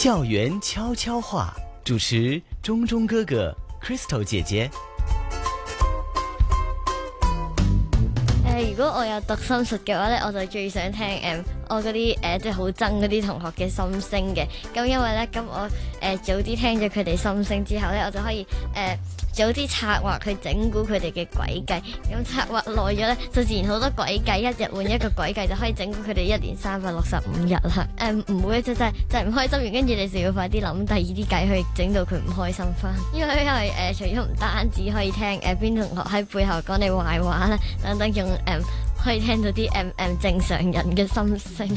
校园悄悄话，主持钟钟哥哥 Crystal 姐姐。 如果我有讀心術嘅話咧，我就最想聽我嗰啲即係好憎嗰啲同學嘅心聲嘅。咁因為咧，咁我早啲聽咗佢哋心聲之後咧，我就可以早啲策劃去整蠱佢哋嘅詭計。咁策劃耐咗咧，就自然好多詭計，一日換一個詭計就可以整蠱佢哋1年365日啦。唔會就係唔開心完，跟住你就要快啲諗第二啲計去整到佢唔開心翻。因為除咗唔單止可以聽邊同學喺背後講你壞話啦，等等仲可以聽到啲正常人嘅心聲。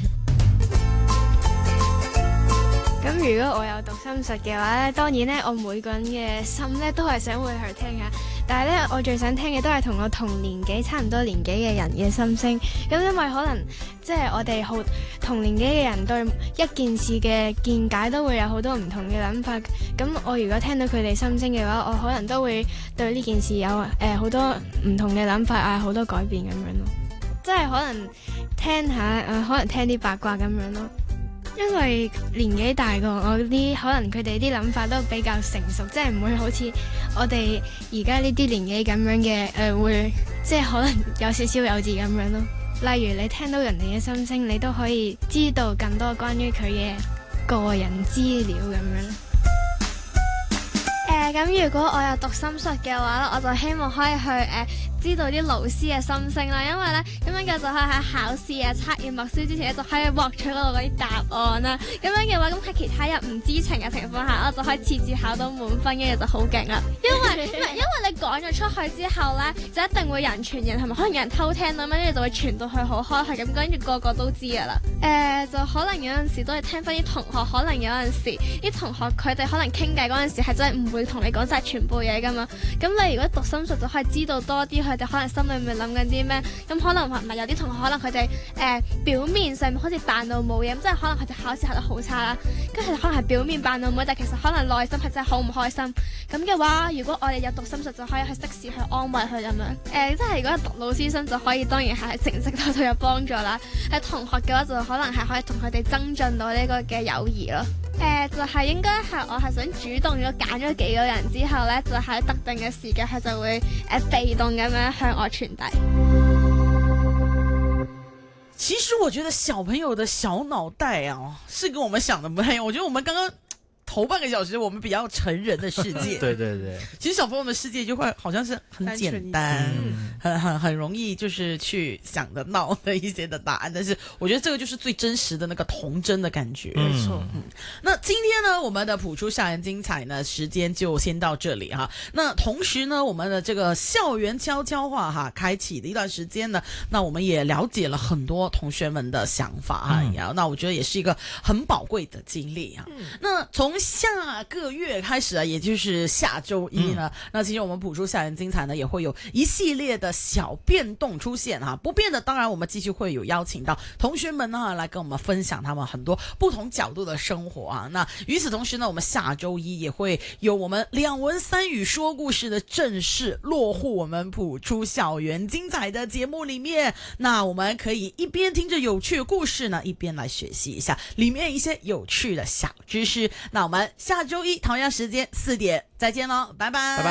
咁如果我有讀心術嘅話咧，當然咧我每個人嘅心咧都係想會去聽下，但係咧我最想聽嘅都係同我同年紀差唔多年紀嘅人嘅心聲。咁因為可能即係我哋好同年紀嘅人對一件事嘅見解都會有好多唔同嘅諗法。咁我如果聽到佢哋心聲嘅話，我可能都會對呢件事有好多唔同嘅諗法啊，好多改變咁樣咯。即係可能聽下可能聽啲八卦咁樣咯。因為年紀大過我啲，可能佢哋啲諗法都比較成熟，即係唔會好似我哋而家呢啲年紀咁樣嘅會即係可能有少少幼稚咁樣咯。例如你聽到人哋嘅心聲，你都可以知道更多關於佢嘅個人資料咁樣。咁如果我有讀心術嘅話咧，我就希望可以去知道啲老師嘅心聲啦，因為咧咁樣嘅就可以喺考試啊、測驗、默書之前咧就可以獲取嗰度嗰啲答案啦。咁樣嘅話，咁喺其他人唔知情嘅情況下，我就可以次次考到滿分，跟住就好勁啦。因為你講咗出去之後咧，就一定會人傳人，係咪？可能有人偷聽到，跟住就會傳到去好開係咁，跟住個個都知噶啦。就可能有陣時都係聽翻啲同學，可能有陣時啲同學佢哋可能傾偈嗰陣時係真係唔會同你講晒全部嘢噶嘛。咁你如果讀心術就可以知道多啲佢哋可能心裏面諗緊啲咩。咁可能唔係有啲同學可能佢哋表面上面好似扮到冇嘢，咁即係可能佢哋考試考得好差啦，跟住可能係表面扮到冇，但其實可能內心係真係好唔開心。咁嘅話，如果我哋有讀心術就可以去適時去安慰佢咁樣。即係如果係讀老師心就可以當然係喺成績度有幫助啦。喺同學嘅話就可能係可以同佢哋增進到呢個嘅友誼咯。就係應該係我係想主動咗揀咗幾個人之後呢，就喺特定嘅時間佢就會被動咁樣向我傳遞。 其實我覺得小朋友的小腦袋啊，是跟我們想的不太一樣。我覺得我們剛剛頭半個小時我們比較成人的世界， 對對對， 其實小朋友的世界就會好像是很簡單，很容易就是去想得到的一些的答案，但是我覺得這個就是最真實的那個童真的感覺。沒錯。那今天呢，我們的譜出校園精彩呢，時間就先到這裡哈。那同時呢，我們的這個校園悄悄話哈，開啟的一段時間呢，那我們也了解了很多同學們的想法哈，那我覺得也是一個很寶貴的經歷哈。那從下個月開始啊，也就是下周一呢，那其實我們譜出校園精彩呢，也會有一系列的小變動出現哈。不變的，當然我們繼續會有邀請到同學們呢，來跟我們分享他們很多不同角度的生活啊。那與此同時呢，我們下周一也會有我們兩文三語說故事的正式落戶我們譜出校園精彩的節目裡面。那我們可以一邊聽着有趣的故事呢，一邊來學習一下裡面一些有趣的小知識。那我們下周一同樣時間4點再見咯，拜拜。